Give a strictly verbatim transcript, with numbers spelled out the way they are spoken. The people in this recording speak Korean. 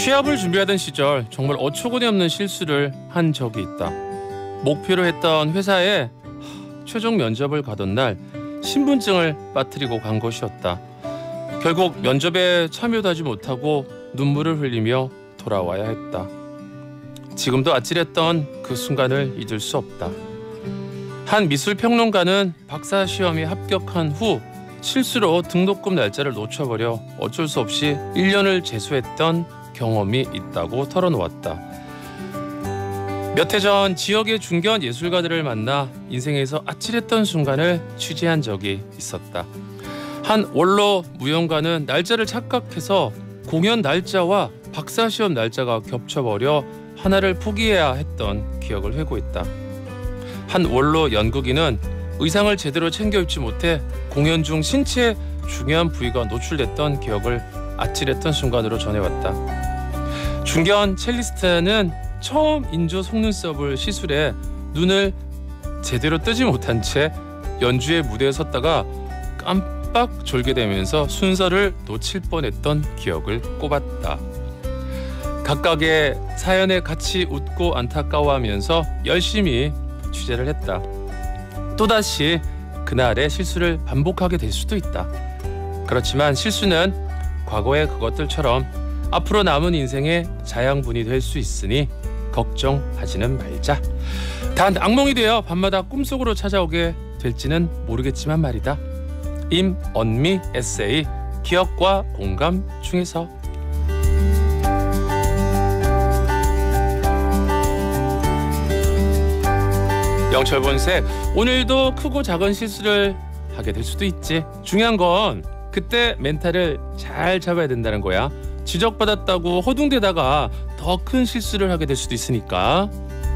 취업을 준비하던 시절 정말 어처구니 없는 실수를 한 적이 있다. 목표로 했던 회사에 최종 면접을 가던 날 신분증을 빠뜨리고 간 것이었다. 결국 면접에 참여도 하지 못하고 눈물을 흘리며 돌아와야 했다. 지금도 아찔했던 그 순간을 잊을 수 없다. 한 미술평론가는 박사 시험에 합격한 후 실수로 등록금 날짜를 놓쳐버려 어쩔 수 없이 일 년을 재수했던 경험이 있다고 털어놓았다. 몇 해 전 지역의 중견 예술가들을 만나 인생에서 아찔했던 순간을 취재한 적이 있었다. 한 원로 무용가는 날짜를 착각해서 공연 날짜와 박사 시험 날짜가 겹쳐버려 하나를 포기해야 했던 기억을 회고했다. 한 원로 연극인은 의상을 제대로 챙겨 입지 못해 공연 중 신체의 중요한 부위가 노출됐던 기억을 아찔했던 순간으로 전해왔다. 중견 첼리스트는 처음 인조 속눈썹을 시술해 눈을 제대로 뜨지 못한 채 연주의 무대에 섰다가 깜빡 졸게 되면서 순서를 놓칠 뻔했던 기억을 꼽았다. 각각의 사연에 같이 웃고 안타까워하면서 열심히 취재를 했다. 또다시 그날의 실수를 반복하게 될 수도 있다. 그렇지만 실수는 과거의 그것들처럼 앞으로 남은 인생의 자양분이 될 수 있으니 걱정하지는 말자. 단 악몽이 되어 밤마다 꿈속으로 찾아오게 될지는 모르겠지만 말이다. 임언미 에세이 기억과 공감 중에서. 영철본색, 오늘도 크고 작은 실수를 하게 될 수도 있지. 중요한 건 그때 멘탈을 잘 잡아야 된다는 거야. 지적받았다고 허둥대다가 더 큰 실수를 하게 될 수도 있으니까.